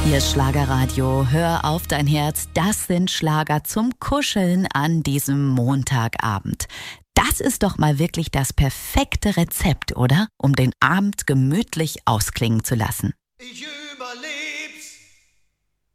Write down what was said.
Ihr Schlagerradio, hör auf dein Herz, das sind Schlager zum Kuscheln an diesem Montagabend. Das ist doch mal wirklich das perfekte Rezept, oder? Um den Abend gemütlich ausklingen zu lassen.